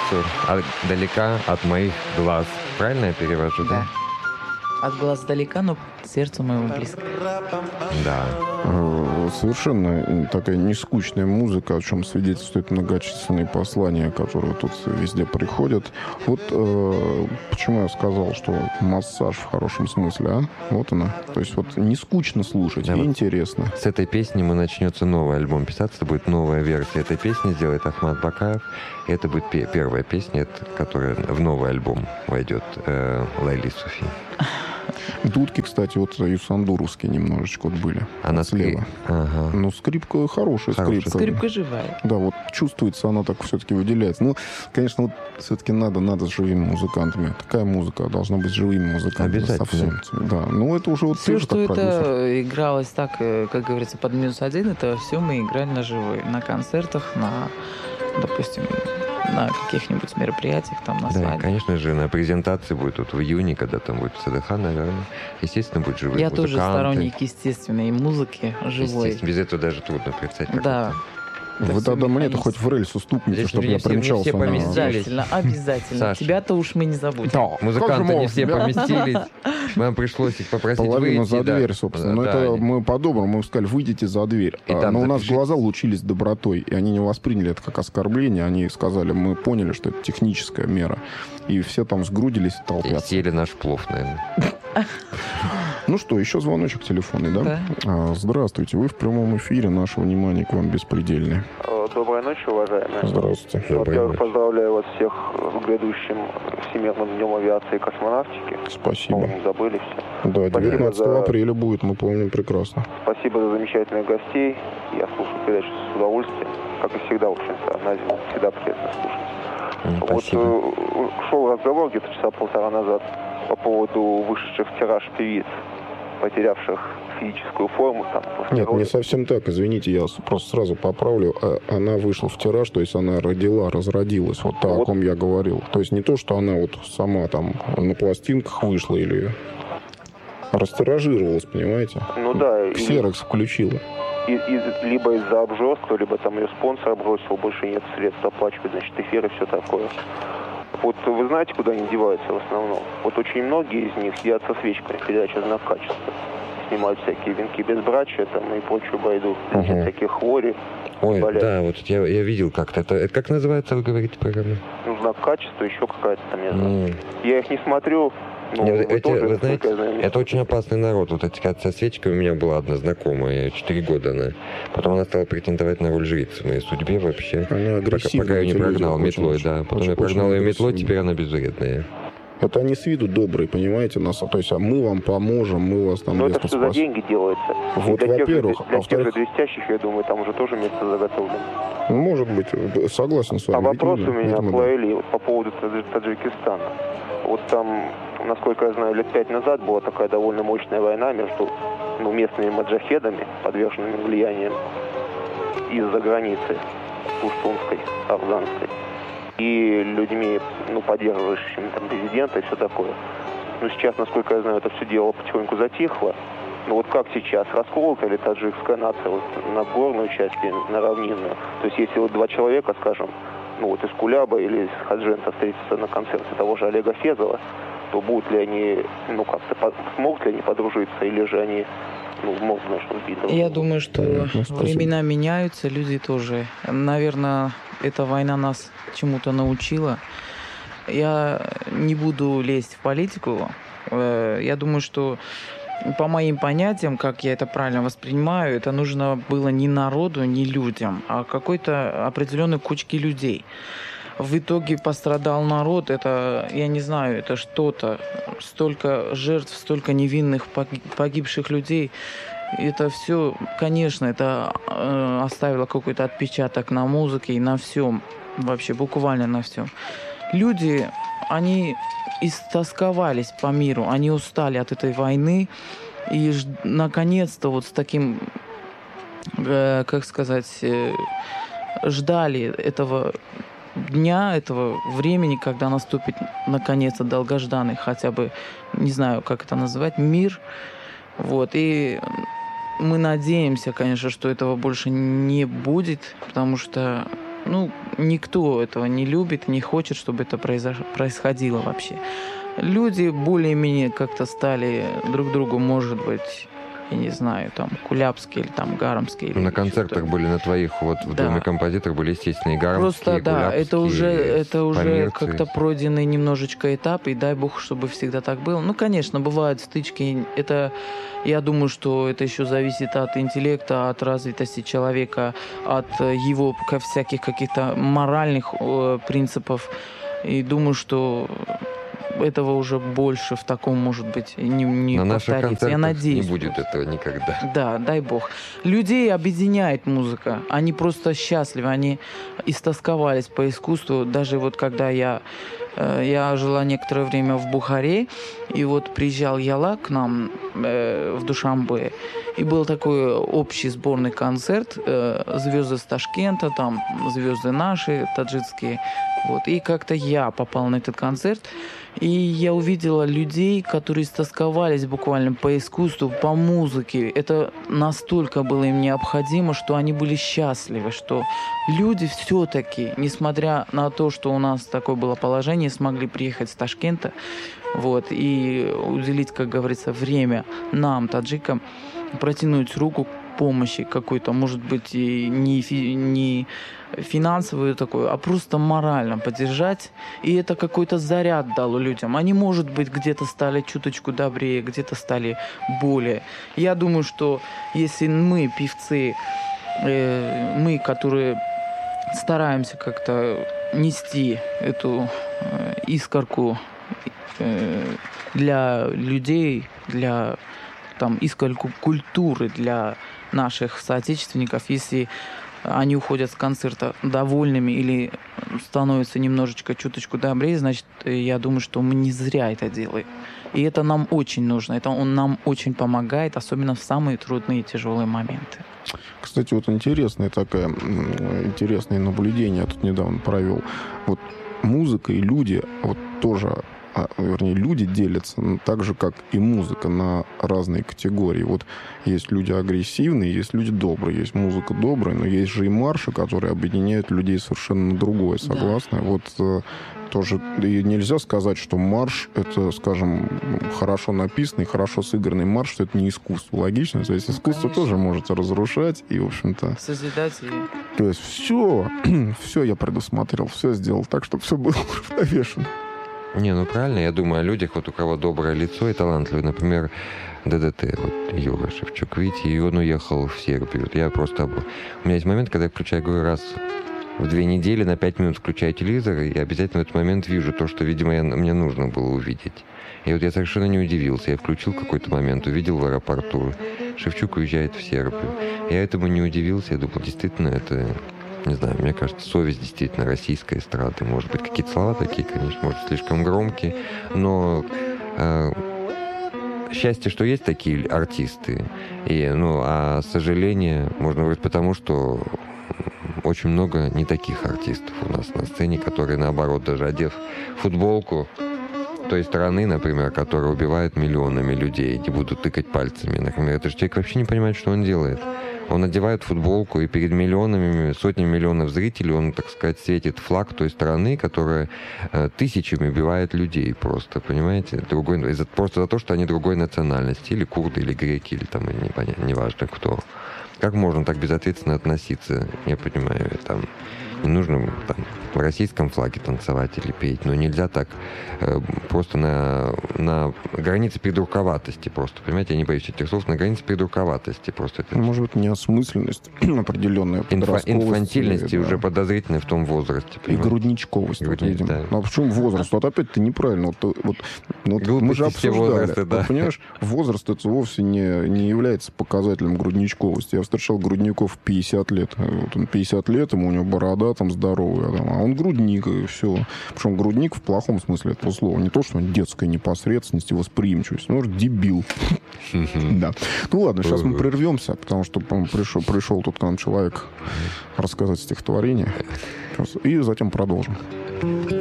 сердцу, далека от моих глаз. Правильно я перевожу, да? От глаз далека, но сердцу моему близко. Да. Совершенно такая нескучная музыка, о чем свидетельствуют многочисленные послания, которые тут везде приходят. Вот почему я сказал, что массаж в хорошем смысле, а? Вот она. То есть вот не скучно слушать, да, и вот интересно. С этой песни начнется новый альбом писаться, это будет новая версия этой песни, сделает Ахмат Бакаев. И это будет первая песня, которая в новый альбом войдет Лейли Суфи. Дудки, кстати, вот юсандуровские немножечко вот были. Она слева. Ага. Ну, скрипка хорошая. Скрипка живая. Да, вот чувствуется, она так все-таки выделяется. Ну, конечно, вот все-таки надо с живыми музыкантами. Такая музыка должна быть с живыми музыкантами. Обязательно. Совсем. Да, ну это уже вот все, что это игралось так, как говорится, под -1, это все мы играли на живой. На концертах, допустим, на каких-нибудь мероприятиях, там, на свадьбе. Да, конечно же, на презентации будет вот в июне, когда там будет СДХ, наверное. Естественно, будет живые Я музыканты. тоже сторонник естественной музыки, живой. Естественно, без этого даже трудно представить. Да. Вы тогда мне-то хоть в рельсу стукните, чтобы я примчался. Обязательно. Саша, тебя-то уж мы не забудем. Да, музыканты не все поместились. Нам пришлось их попросить половину выйти. за дверь, собственно. Но это мы по-доброму, мы сказали, выйдите за дверь. Но у нас глаза лучились добротой, и они не восприняли это как оскорбление. Они сказали, мы поняли, что это техническая мера. И все там сгрудились и толпятся. И съели наш плов, наверное. Ну что, еще звоночек телефонный, да? Здравствуйте, вы в прямом эфире, наше внимание к вам беспредельное. Доброй ночи, уважаемые. Здравствуйте. Во-первых, поздравляю вас всех с грядущим Всемирным днем авиации и космонавтики. Спасибо. По-моему, забыли все. Да, 19 апреля будет, мы помним прекрасно. Спасибо за замечательных гостей. Я слушаю передачу с удовольствием. Как и всегда, очень на зиму всегда приятно слушать. Спасибо. Вот шел разговор где-то часа полтора назад по поводу вышедших в тираж певиц, потерявших физическую форму. Там, нет, не совсем так, извините, я просто сразу поправлю. Она вышла в тираж, то есть она разродилась, вот та, о ком я говорил. То есть не то, что она вот сама там на пластинках вышла или растиражировалась, понимаете? Ну да. Ксерокс включила. Либо из-за обжорства, либо там ее спонсор бросил, больше нет средств оплачивать, значит, эфир и все такое. Вот вы знаете, куда они деваются в основном? Вот очень многие из них сидят со свечками, передача «Знак качества». Снимают всякие венки безбрачия там, и прочую байду, всякие хвори. Ой, да, вот я видел как-то. Это как называется, вы говорите, программа? Ну, «Знак качества», еще какая-то там, я знаю. Я их не смотрю. Ну, вы знаете, это очень опасный народ. Вот эти со свечками у меня была одна знакомая, 4 года она. Потом она стала претендовать на роль жрицы в моей судьбе вообще. Пока я не прогнал метлой, да. Потом я прогнал ее метлой, теперь она безвредная. Это они с виду добрые, понимаете, нас, то есть, мы вам поможем, мы вас там... Но это все за деньги делается. Вот, во-первых. Для тех же блестящих, я думаю, там уже тоже место заготовлено. Может быть, согласен с вами. А вопрос у меня плавили по поводу Таджикистана. Вот там, насколько я знаю, лет 5 назад была такая довольно мощная война между местными маджахедами, подверженными влиянием из-за границы, пуштунской, афганской, и людьми, поддерживающими там президента и все такое. Но сейчас, насколько я знаю, это все дело потихоньку затихло. Но вот как сейчас, расколота ли таджикская нация вот на горную часть и на равнинную? То есть если вот два человека, скажем, из Куляба или из Хаджента встретятся на концерте того же Олега Фезова, то будут ли они, смогут ли они подружиться, или же они, могут, убить. Я думаю, что времена меняются, люди тоже. Наверное, эта война нас чему-то научила. Я не буду лезть в политику. Я думаю, что по моим понятиям, как я это правильно воспринимаю, это нужно было не народу, не людям, а какой-то определенной кучке людей. В итоге пострадал народ, это, я не знаю, это что-то. Столько жертв, столько невинных погибших людей. Это все, конечно, это оставило какой-то отпечаток на музыке и на всем. Вообще, буквально на всем. Люди, они истосковались по миру, они устали от этой войны. И наконец-то вот с таким, ждали этого дня, этого времени, когда наступит наконец-то долгожданный хотя бы, не знаю, как это называть, мир. Вот. И мы надеемся, конечно, что этого больше не будет, потому что, никто этого не любит, не хочет, чтобы это происходило вообще. Люди более-менее как-то стали друг другу, может быть, я не знаю, там, кулябские или там гармские. На концертах были на твоих, вот в Доме композиторов были, естественно, и гармские, просто, да, это уже померцы. как-то пройденный немножечко этап, и дай бог, чтобы всегда так было. Ну, конечно, бывают стычки, это, я думаю, что это еще зависит от интеллекта, от развитости человека, от его всяких каких-то моральных принципов, и думаю, что этого уже больше в таком, может быть, не на наших повторится. Я надеюсь, не будет этого никогда. Да, дай бог. Людей объединяет музыка. Они просто счастливы, они истосковались по искусству. Даже вот когда я жила некоторое время в Бухаре, и вот приезжал Яла к нам в Душанбе, и был такой общий сборный концерт, звезды с Ташкента, там звезды наши, таджикские. Вот. И как-то я попал на этот концерт, и я увидела людей, которые истосковались буквально по искусству, по музыке. Это настолько было им необходимо, что они были счастливы, что люди все-таки, несмотря на то, что у нас такое было положение, смогли приехать с Ташкента, вот, и уделить, как говорится, время нам, таджикам, протянуть руку к помощи какой-то, может быть, и не финансовую такую, а просто морально поддержать. И это какой-то заряд дало людям. Они, может быть, где-то стали чуточку добрее, где-то стали более. Я думаю, что если мы, певцы, мы, которые стараемся как-то нести эту искорку для людей, для искорку культуры для наших соотечественников, если они уходят с концерта довольными или становятся немножечко, чуточку добрее, значит, я думаю, что мы не зря это делаем. И это нам очень нужно, это он нам очень помогает, особенно в самые трудные и тяжелые моменты. Кстати, вот интересное наблюдение я тут недавно провел. Вот музыка и люди вот тоже, вернее, люди делятся так же, как и музыка, на разные категории. Вот есть люди агрессивные, есть люди добрые, есть музыка добрая, но есть же и марши, которые объединяют людей совершенно на другое, согласны? Да. Вот тоже и нельзя сказать, что марш — это, скажем, хорошо написанный, хорошо сыгранный марш, что это не искусство. Логично? То есть искусство тоже может разрушать и, в общем-то... Созидать. То есть все я предусмотрел, все сделал так, чтобы все было уравновешено. Не, ну правильно, я думаю о людях, вот у кого доброе лицо и талантливый. Например, ДДТ, вот Юра Шевчук, видите, и он уехал в Сербию. Я просто... У меня есть момент, когда я включаю, говорю, раз в 2 недели на 5 минут включаю телевизор, и обязательно в этот момент вижу то, что, видимо, мне нужно было увидеть. И вот я совершенно не удивился. Я включил какой-то момент, увидел в аэропорту. Шевчук уезжает в Сербию. Я этому не удивился, я думал, действительно, это... Не знаю, мне кажется, совесть действительно российской эстрады. Может быть, какие-то слова такие, конечно, может, слишком громкие, но счастье, что есть такие артисты. И, а сожаление можно говорить потому, что очень много не таких артистов у нас на сцене, которые, наоборот, даже одев футболку той страны, например, которая убивает миллионами людей, не будут тыкать пальцами. Например, этот человек вообще не понимает, что он делает. Он надевает футболку, и перед миллионами, сотнями миллионов зрителей он, так сказать, светит флаг той страны, которая тысячами убивает людей просто, понимаете? Просто за то, что они другой национальности, или курды, или греки, или там, неважно кто. Как можно так безответственно относиться? Я понимаю, там... Не нужно там, в российском флаге танцевать или петь, но нельзя так просто на границе придурковатости просто, понимаете? Я не боюсь этих слов, на границе придурковатости просто. Может быть, неосмысленность определенная, инфантильность уже подозрительная в том возрасте. Понимаете? И грудничковость. Да. Ну, а почему возраст? Вот опять-то неправильно. Мы же обсуждали. Возраста, да. Понимаешь, возраст это вовсе не является показателем грудничковости. Я встречал грудников 50 лет. Вот он 50 лет, ему у него борода там здоровая, а он грудник, и все. Причем грудник в плохом смысле этого слова. Не то, что он детская непосредственность и восприимчивость, но пришел. Да. Ну ладно, сейчас мы прервемся, потому что пришел тут к нам человек рассказать стихотворение. И затем продолжим.